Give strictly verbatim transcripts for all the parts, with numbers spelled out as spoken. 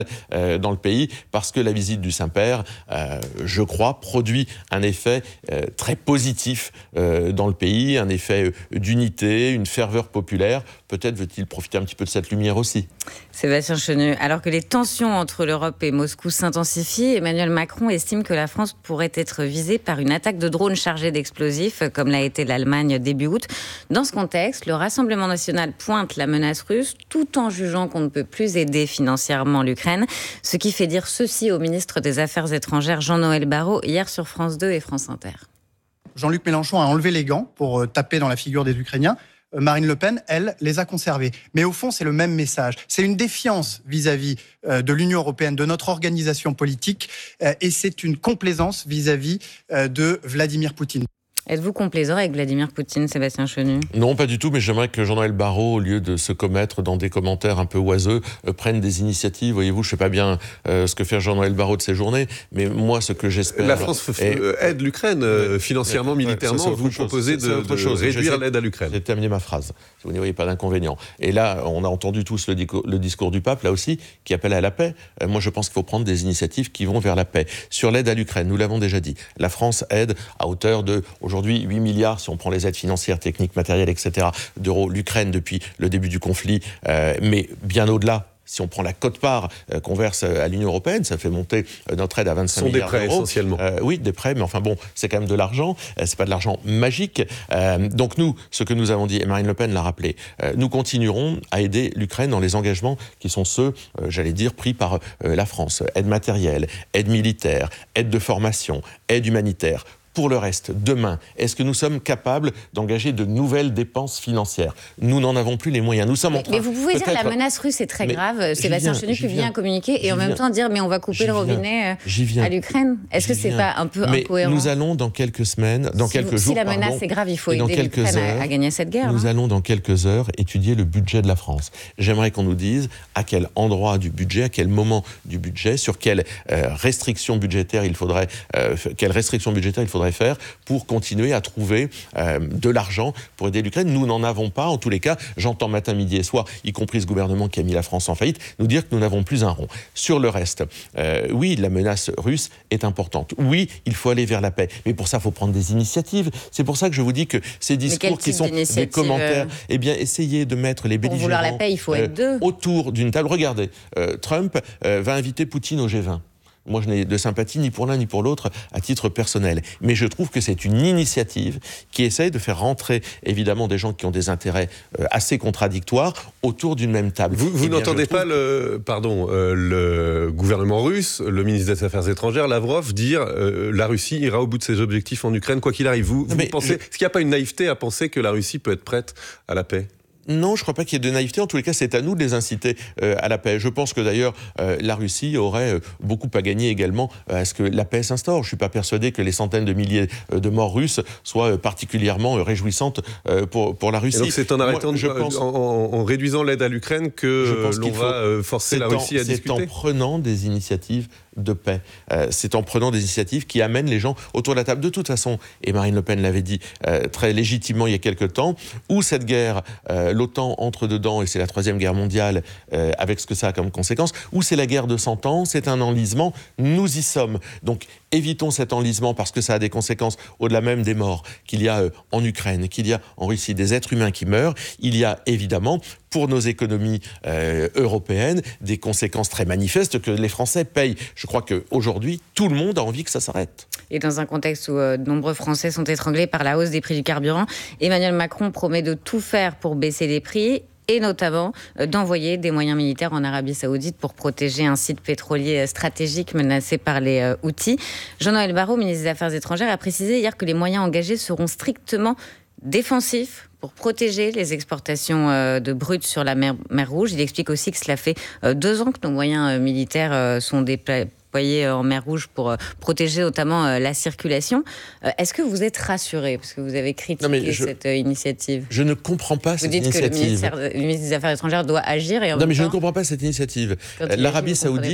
euh, dans le pays, parce que la visite du Saint-Père, euh, je crois, produit un effet euh, très positif euh, dans le pays, un effet euh, d'unité, une ferveur populaire. Peut-être veut-il profiter un petit peu de cette lumière aussi. Sébastien Chenu, alors que les tensions entre l'Europe et Moscou s'intensifient, Emmanuel Macron estime que la France pourrait être visée par une attaque de drones chargés d'explosifs, comme l'a été l'Allemagne début août. Dans ce contexte, le Rassemblement national pointe la menace russe, tout en jugeant qu'on ne peut plus aider financièrement l'Ukraine. Ce qui fait dire ceci au ministre des Affaires étrangères Jean-Noël Barrot hier sur France deux et France Inter. Jean-Luc Mélenchon a enlevé les gants pour taper dans la figure des Ukrainiens. Marine Le Pen, elle, les a conservés. Mais au fond, c'est le même message. C'est une défiance vis-à-vis de l'Union européenne, de notre organisation politique, et c'est une complaisance vis-à-vis de Vladimir Poutine. Êtes-vous complaisant avec Vladimir Poutine, Sébastien Chenu ? Non, pas du tout, mais j'aimerais que Jean-Noël Barrot, au lieu de se commettre dans des commentaires un peu oiseux, euh, prenne des initiatives. Voyez-vous, je ne sais pas bien euh, ce que fait Jean-Noël Barrot de ses journées, mais moi, ce que j'espère... La France f- est... aide l'Ukraine euh, financièrement, mais, militairement. Ouais, vous proposez de, de chose. réduire l'aide à l'Ukraine. J'ai terminé ma phrase, si vous n'y voyez pas d'inconvénient. Et là, on a entendu tous le, discours, le discours du pape, là aussi, qui appelle à la paix. Euh, moi, je pense qu'il faut prendre des initiatives qui vont vers la paix. Sur l'aide à l'Ukraine, nous l'avons déjà dit, la France aide à hauteur de, aujourd'hui, huit milliards, si on prend les aides financières, techniques, matérielles, et cetera, d'euros, l'Ukraine depuis le début du conflit, euh, mais bien au-delà. Si on prend la quote-part euh, qu'on verse à l'Union européenne, ça fait monter euh, notre aide à vingt-cinq milliards d'euros. Ce sont des prêts, essentiellement. Euh, oui, des prêts, mais enfin bon, c'est quand même de l'argent. Euh, c'est pas de l'argent magique. Euh, donc nous, ce que nous avons dit, et Marine Le Pen l'a rappelé, euh, nous continuerons à aider l'Ukraine dans les engagements qui sont ceux, euh, j'allais dire, pris par euh, la France. Aide matérielle, aide militaire, aide de formation, aide humanitaire. Pour le reste, demain, est-ce que nous sommes capables d'engager de nouvelles dépenses financières ? Nous n'en avons plus les moyens. Nous sommes mais, en train, mais vous pouvez dire que la menace russe est très mais grave. Sébastien Chenu publie un communiqué et en même temps dire mais on va couper le robinet à l'Ukraine. Est-ce que c'est pas un peu mais incohérent ? Nous allons dans quelques semaines, dans si quelques vous, jours, si la menace pardon, est grave, il faut aider l'Ukraine à, à gagner cette guerre. Nous hein. allons dans quelques heures étudier le budget de la France. J'aimerais qu'on nous dise à quel endroit du budget, à quel moment du budget, sur quelles euh, restrictions budgétaires il faudrait, euh, quelles restrictions budgétaires il faudrait faire pour continuer à trouver euh, de l'argent pour aider l'Ukraine. Nous n'en avons pas. En tous les cas, j'entends matin, midi et soir, y compris ce gouvernement qui a mis la France en faillite, nous dire que nous n'avons plus un rond. Sur le reste, euh, oui, la menace russe est importante. Oui, il faut aller vers la paix. Mais pour ça, il faut prendre des initiatives. C'est pour ça que je vous dis que ces discours qui sont des commentaires, eh bien, essayez de mettre les belligérants... Pour vouloir la paix, il faut être euh, deux. autour d'une table. Regardez, euh, Trump euh, va inviter Poutine au G vingt. Moi, je n'ai de sympathie ni pour l'un ni pour l'autre à titre personnel. Mais je trouve que c'est une initiative qui essaye de faire rentrer, évidemment, des gens qui ont des intérêts euh, assez contradictoires autour d'une même table. Vous, vous eh bien, n'entendez pas le, pardon, euh, le gouvernement russe, le ministre des Affaires étrangères, Lavrov, dire euh, la Russie ira au bout de ses objectifs en Ukraine, quoi qu'il arrive. Vous, vous pensez, je... est-ce qu'il n'y a pas une naïveté à penser que la Russie peut être prête à la paix ? Non, je ne crois pas qu'il y ait de naïveté. En tous les cas, c'est à nous de les inciter euh, à la paix. Je pense que d'ailleurs, euh, la Russie aurait euh, beaucoup à gagner également euh, à ce que la paix s'instaure. Je ne suis pas persuadé que les centaines de milliers euh, de morts russes soient euh, particulièrement euh, réjouissantes euh, pour, pour la Russie. Et donc c'est en arrêtant, Moi, je de, pense, en, en, en réduisant l'aide à l'Ukraine que l'on va euh, forcer la Russie en, à discuter. C'est en prenant des initiatives de paix. Euh, c'est en prenant des initiatives qui amènent les gens autour de la table. De toute façon, et Marine Le Pen l'avait dit euh, très légitimement il y a quelque temps, où cette guerre, euh, l'OTAN entre dedans, et c'est la troisième guerre mondiale, euh, avec ce que ça a comme conséquence, où c'est la guerre de cent ans, c'est un enlisement, nous y sommes. Donc évitons cet enlisement parce que ça a des conséquences au-delà même des morts qu'il y a euh, en Ukraine, qu'il y a en Russie, des êtres humains qui meurent. Il y a évidemment, pour nos économies euh, européennes, des conséquences très manifestes que les Français payent. Je crois qu'aujourd'hui, tout le monde a envie que ça s'arrête. Et dans un contexte où euh, de nombreux Français sont étranglés par la hausse des prix du carburant, Emmanuel Macron promet de tout faire pour baisser les prix et notamment euh, d'envoyer des moyens militaires en Arabie Saoudite pour protéger un site pétrolier stratégique menacé par les euh, Houthis. Jean-Noël Barrot, ministre des Affaires étrangères, a précisé hier que les moyens engagés seront strictement défensifs pour protéger les exportations euh, de brut sur la mer, mer Rouge. Il explique aussi que cela fait euh, deux ans que nos moyens euh, militaires euh, sont déployés en mer Rouge pour euh, protéger notamment euh, la circulation. Euh, est-ce que vous êtes rassuré parce que vous avez critiqué non, je, cette euh, initiative ? Je ne comprends pas vous cette dites initiative. Que le, ministère, le ministre des Affaires étrangères doit agir et en non, même mais temps, je ne comprends pas cette initiative. Euh, L'Arabie Saoudite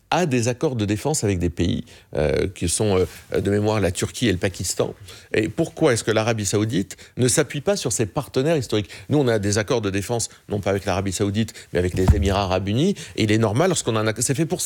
a des accords de défense avec des pays euh, qui sont euh, de mémoire la Turquie et le Pakistan. Et pourquoi est-ce que l'Arabie Saoudite ne s'appuie pas sur ses partenaires historiques? Nous, on a des accords de défense, non pas avec l'Arabie Saoudite, mais avec les Émirats Arabes Unis, et il est normal, lorsqu'on a un accord, c'est fait pour ça.